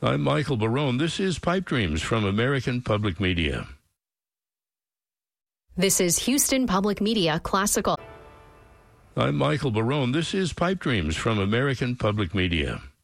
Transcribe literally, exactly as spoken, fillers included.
I'm Michael Barone. This is Pipe Dreams from American Public Media. This is Houston Public Media Classical. I'm Michael Barone. This is Pipe Dreams from American Public Media.